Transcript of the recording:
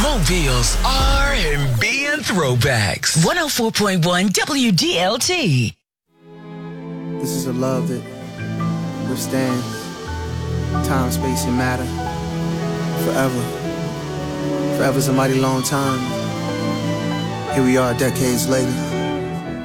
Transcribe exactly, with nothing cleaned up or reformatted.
Mobile's R and B and Throwbacks. one oh four point one W D L T. This is a love that withstands time, space, and matter forever. Forever's a mighty long time. Here we are decades later.